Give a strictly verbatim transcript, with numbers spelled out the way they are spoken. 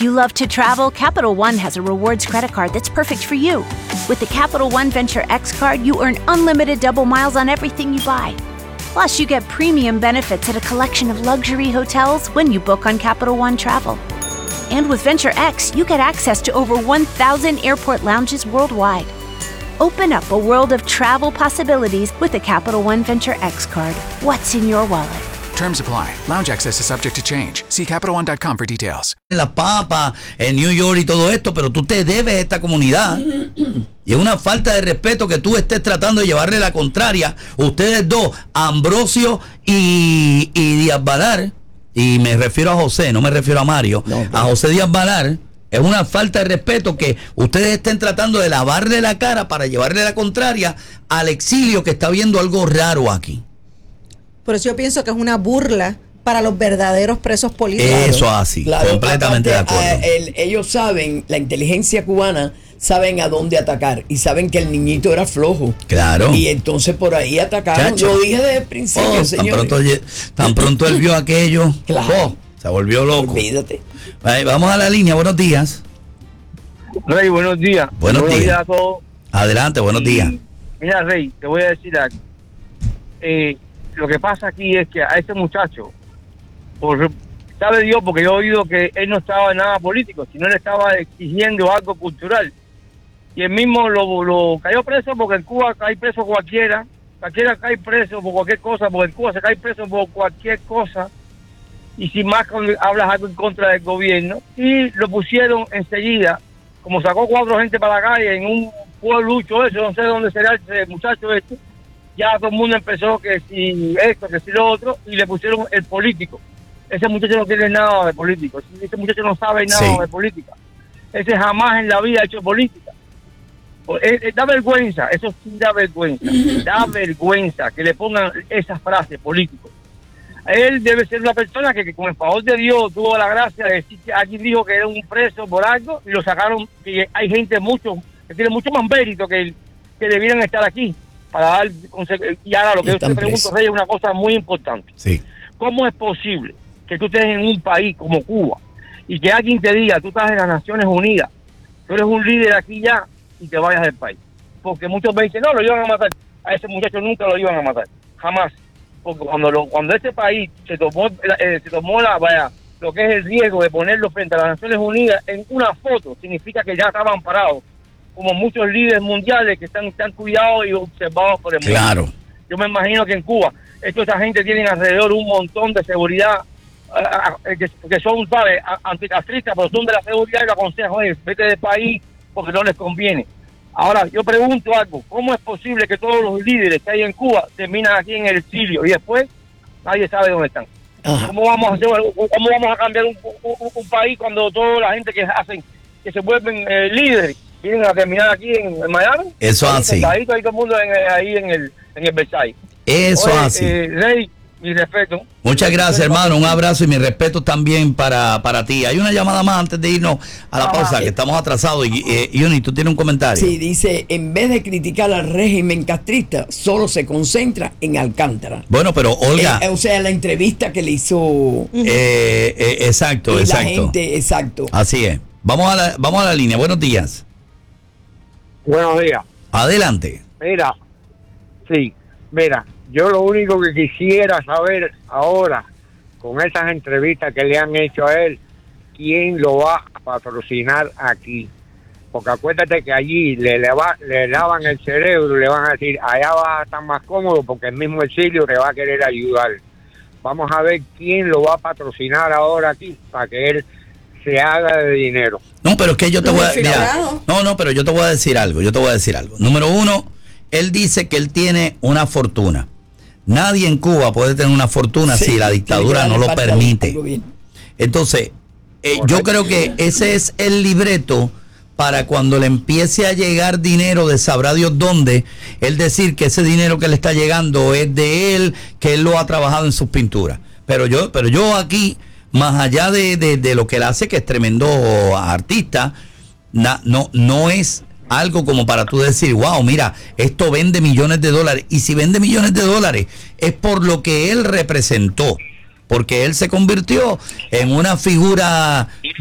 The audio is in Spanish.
If you love to travel, Capital One has a rewards credit card that's perfect for you. With the Capital One Venture X card, you earn unlimited double miles on everything you buy. Plus, you get premium benefits at a collection of luxury hotels when you book on Capital One Travel. And with Venture X, you get access to over one thousand airport lounges worldwide. Open up a world of travel possibilities with the Capital One Venture X card. What's in your wallet? Terms apply. Lounge access is subject to change. See Capital One dot com for details. Las papas, en New York y todo esto, pero tú te debes a esta comunidad. Y es una falta de respeto que tú estés tratando de llevarle la contraria. Ustedes dos, Ambrosio y, y Díaz Balar, y me refiero a José, no me refiero a Mario, no, pero... a José Díaz Balar. Es una falta de respeto que ustedes estén tratando de lavarle la cara para llevarle la contraria al exilio que está viendo algo raro aquí. Por eso yo pienso que es una burla para los verdaderos presos políticos. Eso así, claro, completamente aparte, de acuerdo. A, el, ellos saben, la inteligencia cubana saben a dónde atacar y saben que el niñito era flojo. Claro. Y entonces por ahí atacaron. Chacho. Lo dije desde el principio, oh, señor. Tan pronto, tan pronto él vio aquello, claro. oh, se volvió loco. Olvídate. Ahí, vamos a la línea, buenos días. Rey, buenos días. Buenos, buenos días. días a todos. Adelante, buenos y, días. Mira, Rey, te voy a decir algo. Eh, lo que pasa aquí es que a este muchacho, por, sabe Dios, porque yo he oído que él no estaba en nada político, sino él estaba exigiendo algo cultural. Y él mismo lo, lo cayó preso porque en Cuba cae preso cualquiera, cualquiera cae preso por cualquier cosa, porque en Cuba se cae preso por cualquier cosa, y sin más hablas algo en contra del gobierno. Y lo pusieron enseguida, como sacó cuatro gente para la calle en un pueblucho eso, no sé dónde será ese muchacho este, ya todo el mundo empezó que si esto, que si lo otro, y le pusieron el político. Ese muchacho no tiene nada de político, ese muchacho no sabe nada sí. de política. Ese jamás en la vida ha hecho política. Es, es, da vergüenza, eso sí da vergüenza, da vergüenza que le pongan esas frases políticos. Él debe ser una persona que, que con el favor de Dios tuvo la gracia de decir que alguien dijo que era un preso por algo y lo sacaron, que hay gente mucho que tiene mucho más mérito que, que debieran estar aquí para dar y ahora lo que yo te pregunto, Rey, es una cosa muy importante. Sí. ¿Cómo es posible que tú estés en un país como Cuba y que alguien te diga, tú estás en las Naciones Unidas, tú eres un líder aquí ya y te vayas del país? Porque muchos me dicen, no, lo iban a matar. A ese muchacho nunca lo iban a matar, jamás. Porque cuando lo, cuando este país se tomó eh, se tomó la vaya, lo que es el riesgo de ponerlo frente a las Naciones Unidas en una foto, significa que ya estaban parados, como muchos líderes mundiales que están tan cuidados y observados por el mundo. Claro. Yo me imagino que en Cuba, esto, esta gente tiene alrededor un montón de seguridad, uh, que, que son, ¿sabes?, anticastristas, pero son de la seguridad y lo aconsejan, oye, vete del país porque no les conviene. Ahora, yo pregunto algo, ¿cómo es posible que todos los líderes que hay en Cuba terminan aquí en el exilio y después nadie sabe dónde están? Ajá. ¿Cómo vamos a hacer, cómo vamos a cambiar un, un, un país cuando toda la gente que hacen, que se vuelven eh, líderes, vienen a terminar aquí en, en Miami? Eso así. Ahí todo el mundo en, ahí en el, en el Versailles. Eso Oye, así. Eh, Rey, mi respeto. Muchas gracias, hermano. Un abrazo y mi respeto también para, para ti. Hay una llamada más antes de irnos a la ah, pausa, eh, que estamos atrasados. Y eh, Yuni, tú tienes un comentario. Sí, dice, en vez de criticar al régimen castrista, solo se concentra en Alcántara. Bueno, pero Olga... Eh, o sea, la entrevista que le hizo... Eh, eh, exacto, y exacto. La gente, exacto. Así es. Vamos a la, vamos a la línea. Buenos días. Buenos días. Adelante. Mira, sí, mira, yo lo único que quisiera saber ahora, con esas entrevistas que le han hecho a él, quién lo va a patrocinar aquí. Porque acuérdate que allí le, le, va, le lavan el cerebro, le van a decir, allá va a estar más cómodo porque el mismo exilio te va a querer ayudar. Vamos a ver quién lo va a patrocinar ahora aquí para que él se haga de dinero. No, pero es que yo te voy a mira, no, no, pero yo te voy a decir algo, yo te voy a decir algo. Número uno, él dice que él tiene una fortuna. Nadie en Cuba puede tener una fortuna sí, si la dictadura no lo permite. Entonces, eh, yo creo que ese es el libreto para cuando le empiece a llegar dinero de sabrá Dios dónde, él decir que ese dinero que le está llegando es de él, que él lo ha trabajado en sus pinturas. Pero yo, pero yo aquí, más allá de, de, de lo que él hace, que es tremendo artista, na, no, no es algo como para tú decir, wow, mira, esto vende millones de dólares. Y si vende millones de dólares es por lo que él representó, porque él se convirtió en una figura